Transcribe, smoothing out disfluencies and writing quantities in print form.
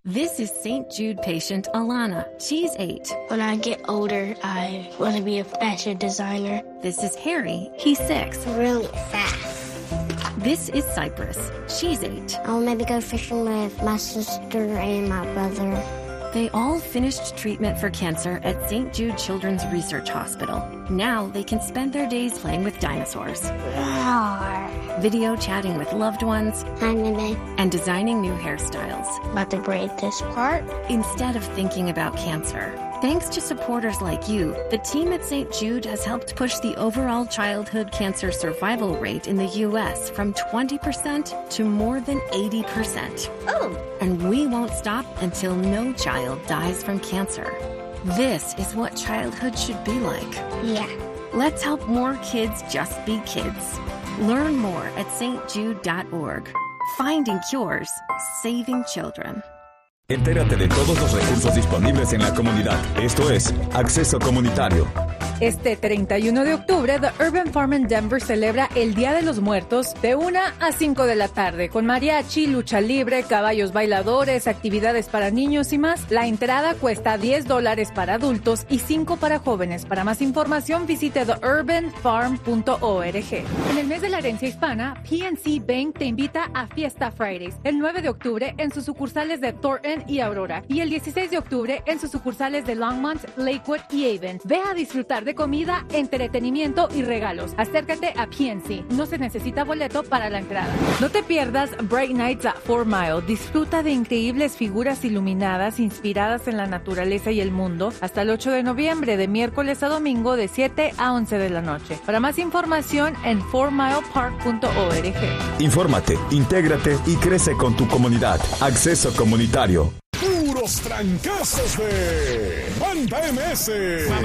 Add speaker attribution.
Speaker 1: This is St. Jude patient Alana. She's 8.
Speaker 2: When I get older, I want to be a fashion designer.
Speaker 1: This is Harry. He's 6.
Speaker 2: Really fast.
Speaker 1: This is Cypress. She's 8.
Speaker 2: I'll maybe go fishing with my sister and my brother.
Speaker 1: They all finished treatment for cancer at St. Jude Children's Research Hospital. Now they can spend their days playing with dinosaurs, video chatting with loved ones, and designing new hairstyles.
Speaker 2: About to braid this part.
Speaker 1: Instead of thinking about cancer. Thanks to supporters like you, the team at St. Jude has helped push the overall childhood cancer survival rate in the U.S. from 20% to more than 80%.
Speaker 2: Oh!
Speaker 1: And we won't stop until no child dies from cancer. This is what childhood should be like.
Speaker 2: Yeah.
Speaker 1: Let's help more kids just be kids. Learn more at stjude.org. Finding cures, saving children.
Speaker 3: Entérate de todos los recursos disponibles en la comunidad. Esto es Acceso Comunitario.
Speaker 4: Este 31 de octubre, The Urban Farm en Denver celebra el Día de los Muertos de 1 a 5 de la tarde, con mariachi, lucha libre, caballos bailadores, actividades para niños y más. La entrada cuesta $10 para adultos y $5 para jóvenes. Para más información, visite theurbanfarm.org. En el mes de la herencia hispana, PNC Bank te invita a Fiesta Fridays, el 9 de octubre en sus sucursales de Thornton y Aurora, y el 16 de octubre en sus sucursales de Longmont, Lakewood y Avon. Ve a disfrutar de comida, entretenimiento y regalos. Acércate a PNC. No se necesita boleto para la entrada. No te pierdas Bright Nights at 4 Mile. Disfruta de increíbles figuras iluminadas inspiradas en la naturaleza y el mundo hasta el 8 de noviembre, de miércoles a domingo de 7 a 11 de la noche. Para más información en 4milepark.org.
Speaker 3: Infórmate, intégrate y crece con tu comunidad. Acceso Comunitario.
Speaker 5: Puros trancazos de Banda MS.